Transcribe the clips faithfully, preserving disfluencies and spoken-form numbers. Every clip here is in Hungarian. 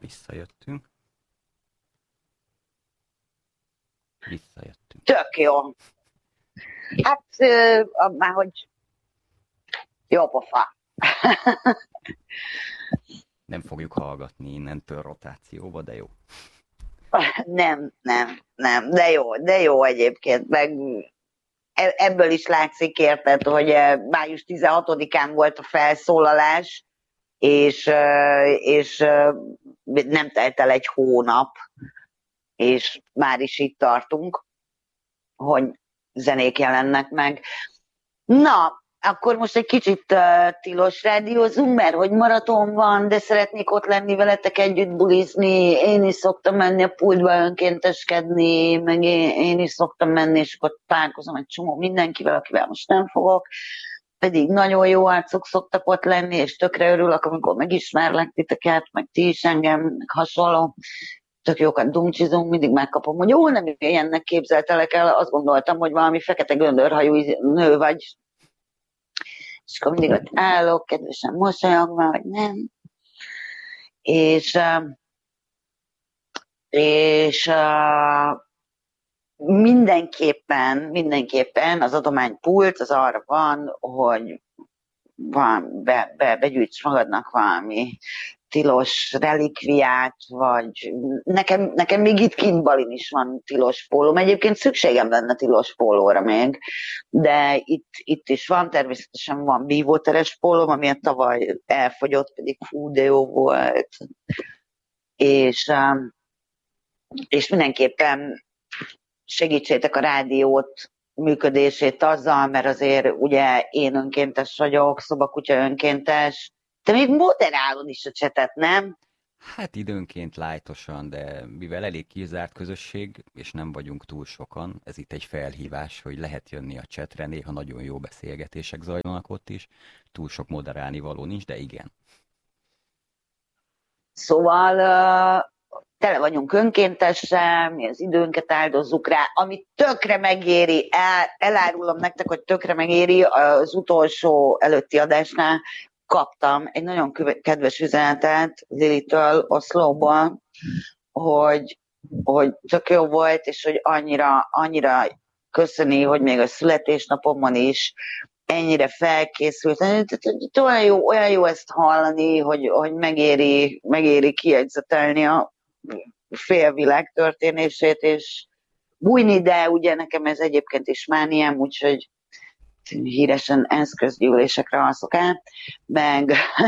Visszajöttünk. Visszajöttünk. Tök jó. Hát, már hogy jó pofa. Nem fogjuk hallgatni innentől rotációba, de jó. Nem, nem, nem, de jó, de jó egyébként, meg ebből is látszik, érted, hogy május tizenhatodikán volt a felszólalás, és, és nem telt el egy hónap, és már is itt tartunk, hogy zenék jelennek meg. Na, akkor most egy kicsit uh, tilos rádiózunk, mert hogy maraton van, de szeretnék ott lenni veletek együtt bulizni, én is szoktam menni a pultba önkénteskedni, meg én, én is szoktam menni, és akkor találkozom egy csomó mindenkivel, akivel most nem fogok, pedig nagyon jó arcok szoktak ott lenni, és tökre örülök, amikor megismerlek titeket, meg ti is engem, meg hasonló. Tök jókat dumcsizunk, mindig megkapom, hogy jó, nem ilyennek képzeltelek el, azt gondoltam, hogy valami fekete göndörhajú nő vagy. És akkor mindig ott állok, kedvesen mosolyogva, vagy nem. És, és mindenképpen, mindenképpen az adománypult az arra van, hogy van, be, be, begyűjts magadnak valami tilos relikviát, vagy nekem, nekem még itt kint Balin is van tilos pólóm. Egyébként szükségem lenne tilos pólóra még, de itt, itt is van, természetesen van bívóteres pólóm, amiért tavaly elfogyott, pedig fú, de jó volt. És, és mindenképpen segítsétek a rádiót működését azzal, mert azért ugye én önkéntes vagyok, szobakutya önkéntes. Te még moderálod is a csetet, nem? Hát időnként lájtosan, de mivel elég kizárt közösség, és nem vagyunk túl sokan, ez itt egy felhívás, hogy lehet jönni a csetre, néha nagyon jó beszélgetések zajlanak ott is, túl sok moderálni való nincs, de igen. Szóval uh, tele vagyunk önkéntessel, mi az időnket áldozzuk rá, ami tökre megéri, el, elárulom nektek, hogy tökre megéri, az utolsó előtti adásnál kaptam egy nagyon kedves üzenetet Lilitől Oszlóból, hogy, hogy tök jó volt, és hogy annyira, annyira köszöni, hogy még a születésnapomon is ennyire felkészült. Olyan jó, olyan jó ezt hallani, hogy, hogy megéri, megéri kijegyzetelni a félvilág történését, és bújni, de ugye nekem ez egyébként is mániám, úgyhogy híresen ENSZ közgyűlésekre alszok el, meg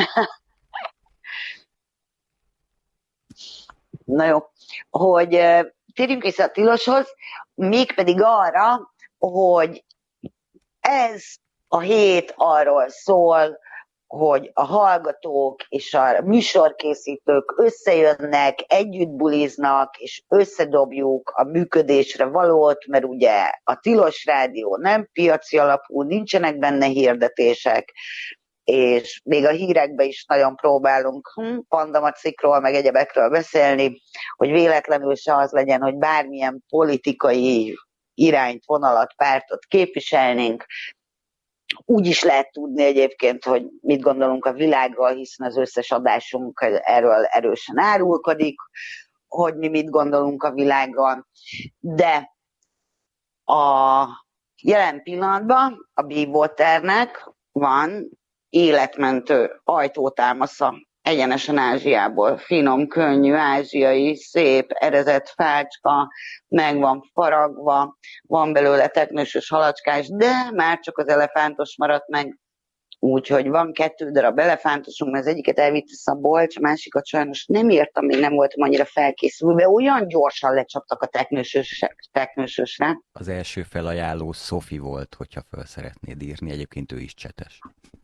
na jó, hogy térjünk vissza a tiloshoz, mégpedig arra, hogy ez a hét arról szól, hogy a hallgatók és a műsorkészítők összejönnek, együtt buliznak, és összedobjuk a működésre valót, mert ugye a tilos rádió nem piaci alapú, nincsenek benne hirdetések, és még a hírekben is nagyon próbálunk hm, pandamacikról, meg egyebekről beszélni, hogy véletlenül se az legyen, hogy bármilyen politikai irányt, vonalat, pártot képviselnénk. Úgy is lehet tudni egyébként, hogy mit gondolunk a világról, hiszen az összes adásunk erről erősen árulkodik, hogy mi mit gondolunk a világról. De a jelen pillanatban a Bívóternek van életmentő ajtótámasza egyenesen Ázsiából. Finom, könnyű, ázsiai, szép, erezett fácska, meg van faragva, van belőle teknősös halacskás, de már csak az elefántos maradt meg. Úgyhogy van kettő darab elefántosunk, mert az egyiket elvitte Szabolcs, a másikat sajnos nem írtam, még nem voltam annyira felkészülve, olyan gyorsan lecsaptak a teknősösre. Az első felajánló Szofi volt, hogyha fel szeretnéd írni, egyébként ő is csetes.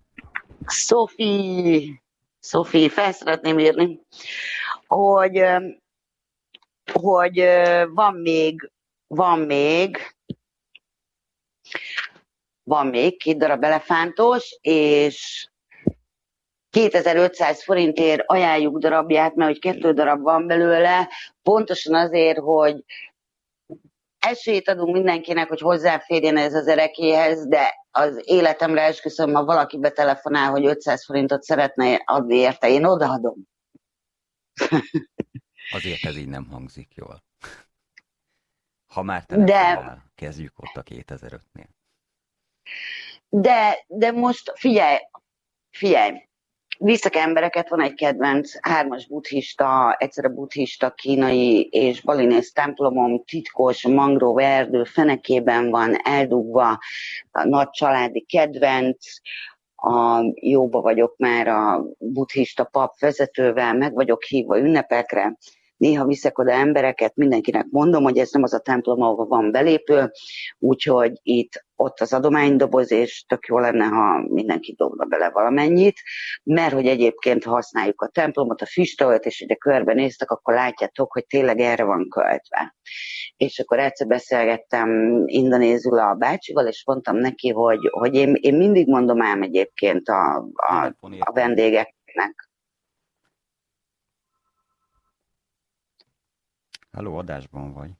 Szofi! Szofi, fel szeretném írni, hogy, hogy van még, van még, van még két darab elefántos, és kétezer-ötszáz forintért ajánljuk darabját, mert hogy kettő darab van belőle, pontosan azért, hogy esélyt adunk mindenkinek, hogy hozzáférjen ez az erekéhez, de az életemre esküszöm, ha valaki betelefonál, hogy ötszáz forintot szeretne adni érte, én odaadom. Azért ez így nem hangzik jól. Ha már telefonál, kezdjük ott a kétezer-ötnél. De, de most figyelj, figyelj, viszek embereket, van egy kedvenc hármas buddhista, egyszerre buddhista, kínai és balinész templomom, titkos mangrove erdő fenekében van eldugva, a nagy családi kedvenc, a, jóba vagyok már a buddhista pap vezetővel, meg vagyok hívva ünnepekre, néha viszek oda embereket, mindenkinek mondom, hogy ez nem az a templom, ahol van belépő, úgyhogy itt ott az adománydoboz, és tök jó lenne, ha mindenki dobna bele valamennyit, mert hogy egyébként használjuk a templomot, a füstölt, és ugye körbenéztek, akkor látjátok, hogy tényleg erre van költve. És akkor egyszer beszélgettem indonézul a bácsival, és mondtam neki, hogy, hogy én, én mindig mondom ám egyébként a, a, a vendégeknek. Halló, adásban vagy.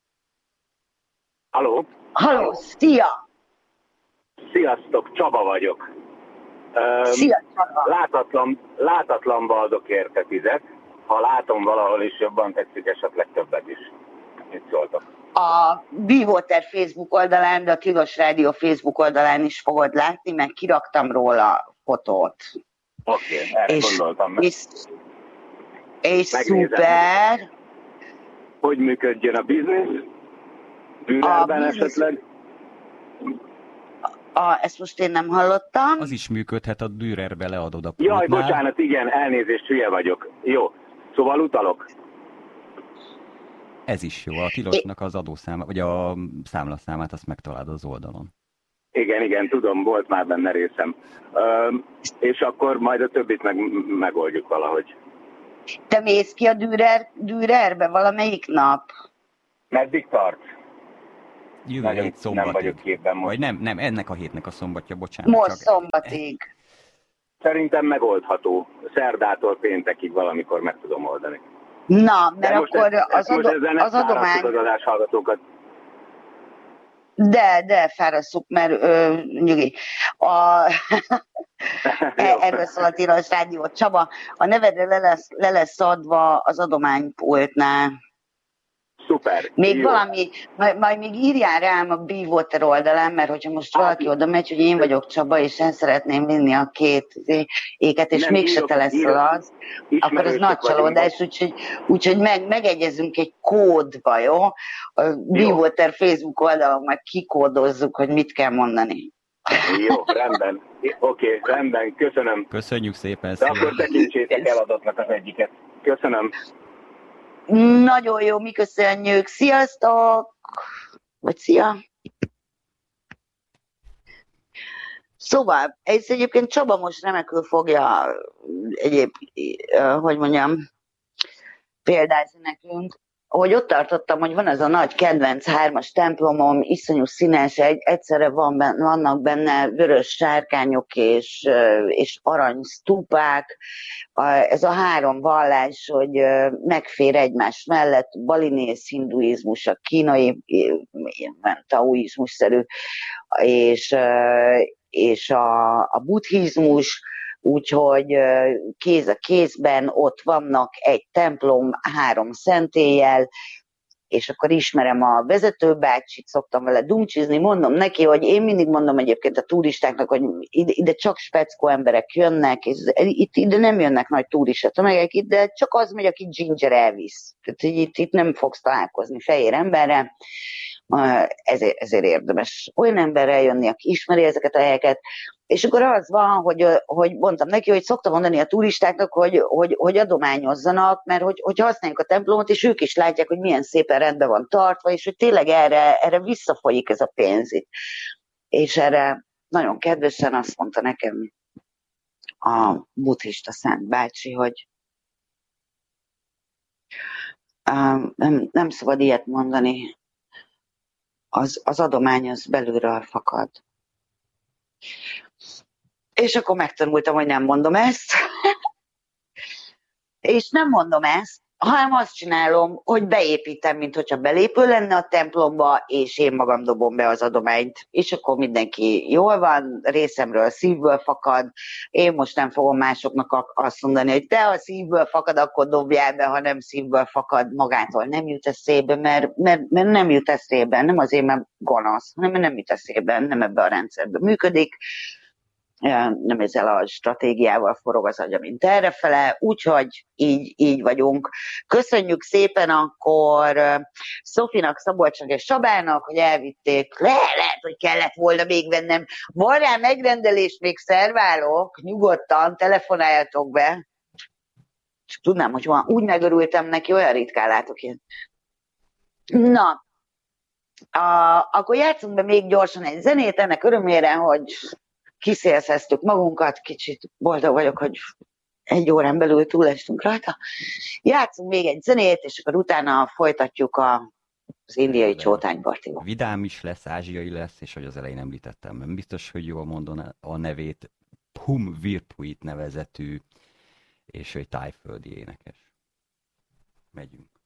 Halló? Halló, szia! Sziasztok, Csaba vagyok. Um, Szia, Csaba! Látatlan, látatlanba adok érte tizet. Ha látom valahol is jobban tetszik, esetleg többet is. Mit szóltok? A Be-Water Facebook oldalán, de a Tilos Rádió Facebook oldalán is fogod látni, mert kiraktam róla fotót. Oké, okay, erre és, gondoltam meg. És, és szuper! Hogy működjön a biznisz? Dürerben esetleg? A, ezt most én nem hallottam. Az is működhet, a Dürerbe leadod a pultnál. Jaj, bocsánat, igen, elnézést, hülye vagyok. Jó, szóval utalok. Ez is jó, a Tilosnak az adószáma, vagy a számlaszámát azt megtalálod az oldalon. Igen, igen, tudom, volt már benne részem. Ö, és akkor majd a többit meg, megoldjuk valahogy. Te mész ki a Dürer, Dürerbe valamelyik nap? Meddig tart? Jövő hét szombatig. Nem vagyok képben most. Vagy nem, nem, ennek a hétnek a szombatja, bocsánat. Most csak... szombatig. Szerintem megoldható. Szerdától péntekig valamikor meg tudom oldani. Na, mert akkor ez, az, adó, az adomány... Az hallgatókat. De, de fárasszuk, mert ö, nyugi. A... Erről szól a Tilos Rádió. Csaba, a nevedre le lesz, le lesz adva az adománypultnál. Szuper. Még jó. valami, majd, majd még írjál rám a Be-Water oldalán, mert hogyha most valaki oda megy, hogy én vagyok Csaba, és el szeretném vinni a két éket, és mégse te leszel az, akkor az nagy csalódás, úgyhogy, úgyhogy meg, megegyezünk egy kódba, jó? A Be-Water Facebook oldalon majd kikódozzuk, hogy mit kell mondani. Jó, rendben. Oké, okay, rendben, köszönöm. Köszönjük szépen. De akkor tekintsétek eladottnak az egyiket. Köszönöm. Nagyon jó, mi köszönjük. Sziasztok! Vagy szia! Szóval, ez egyébként Csaba most remekül fogja egyéb, hogy mondjam, példázni nekünk, hogy ott tartottam, hogy van ez a nagy kedvenc hármas templomom, iszonyú színes, egy, egyszerre van benne, vannak benne vörös sárkányok és, és arany sztúpák. Ez a három vallás, hogy megfér egymás mellett, balinész hinduizmus, a kínai taoizmus-szerű, és, és a, a buddhizmus, úgyhogy kéz a kézben ott vannak egy templom, három szentéllyel, és akkor ismerem a vezetőbácsit, szoktam vele dumcsizni, mondom neki, hogy én mindig mondom egyébként a turistáknak, hogy ide, ide csak speckó emberek jönnek, és itt ide nem jönnek nagy turista tömegek, de csak az megy, aki ginger elvisz. Tehát itt, itt nem fogsz találkozni fehér emberre, ezért, ezért érdemes olyan emberrel jönni, aki ismeri ezeket a helyeket. És akkor az van, hogy, hogy mondtam neki, hogy szoktam mondani a turistáknak, hogy, hogy, hogy adományozzanak, mert hogy, hogy használjuk a templomot, és ők is látják, hogy milyen szépen rendben van tartva, és hogy tényleg erre, erre visszafolyik ez a pénz itt. És erre nagyon kedvesen azt mondta nekem a buddhista Szent bácsi, hogy uh, nem, nem szabad ilyet mondani, az, az adomány az belülről fakad. És akkor megtanultam, hogy nem mondom ezt. És nem mondom ezt, hanem azt csinálom, hogy beépítem, mint hogyha belépő lenne a templomba, és én magam dobom be az adományt, és akkor mindenki jól van, részemről szívből fakad, én most nem fogom másoknak azt mondani, hogy te a szívből fakad, akkor dobjál be, ha nem szívből fakad, magától nem jut eszébe, mert, mert, mert nem jut eszébe, nem azért, mert gonosz, hanem mert nem jut eszébe, nem ebbe a rendszerbe működik, nem ezzel a stratégiával forog az agya, mint errefele, úgyhogy így, így vagyunk. Köszönjük szépen akkor Szofinak, Szabolcsnak és Sabának, hogy elvitték. Le, lehet, hogy kellett volna még vennem. Van rá megrendelés, még szerválok, nyugodtan, telefonáljatok be. Csak tudnám, hogy van. Úgy megörültem neki, olyan ritkán látok ilyen. Na, a, akkor játszunk be még gyorsan egy zenét, ennek örömére, hogy kiszélszeztük magunkat, kicsit boldog vagyok, hogy egy órán belül túlestünk rajta. Játszunk még egy zenét, és akkor utána folytatjuk a, az indiai csótánypartival. Vidám is lesz, ázsiai lesz, és hogy az elején említettem, nem biztos, hogy jól mondom a nevét, Phum Virpuit nevezetű, és ő tájföldi énekes. Megyünk.